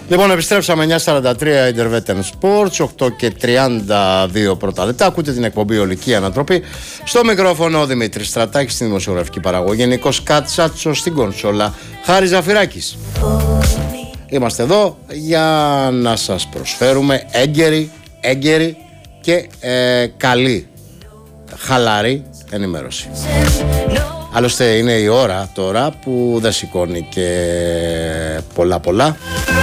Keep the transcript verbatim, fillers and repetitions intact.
Λοιπόν, επιστρέψαμε εννιά σαράντα τρία Intervetten Sports, οκτώ και τριάντα δύο πρώτα λεπτά. Ακούτε την εκπομπή Ολική Ανατροπή. Στο μικρόφωνο ο Δημήτρης Στρατάκης, στην δημοσιογραφική παραγωγή Νίκος Κατσάτσος, στην κονσόλα Χάρης Ζαφυράκης. Είμαστε εδώ για να σας προσφέρουμε έγκαιρη, έγκαιρη και ε, καλή, χαλαρή ενημέρωση. Άλλωστε είναι η ώρα τώρα που δεν σηκώνει και πολλά πολλά.